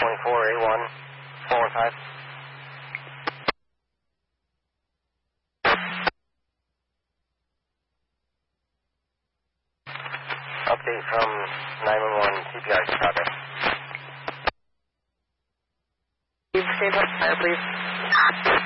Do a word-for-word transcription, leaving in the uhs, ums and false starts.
twenty-four A one, four one five. Update from nine one one, C P R Chicago. Please, please.